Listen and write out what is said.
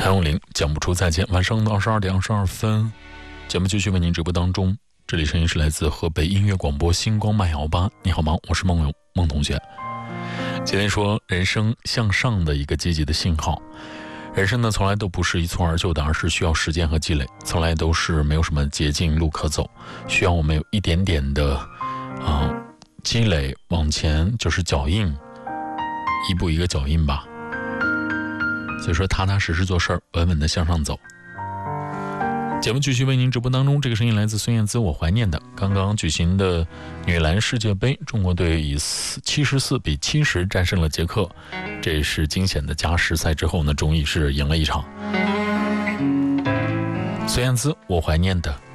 谭咏麟讲不出再见。晚上的22点22分，节目继续为您直播当中。这里声音是来自河北音乐广播星光慢摇吧。你好吗？我是梦同学。今天说人生向上的一个积极的信号。人生呢，从来都不是一蹴而就的，而是需要时间和积累，从来都是没有什么捷径路可走，需要我们有一点点的积累，往前就是脚印，一步一个脚印吧。所以说踏踏实实做事儿，稳稳的向上走。节目继续为您直播当中，这个声音来自孙燕姿，我怀念的。刚刚举行的女篮世界杯，中国队以74比70战胜了捷克，这也是惊险的加时赛之后呢，终于是赢了一场。孙燕姿，我怀念的。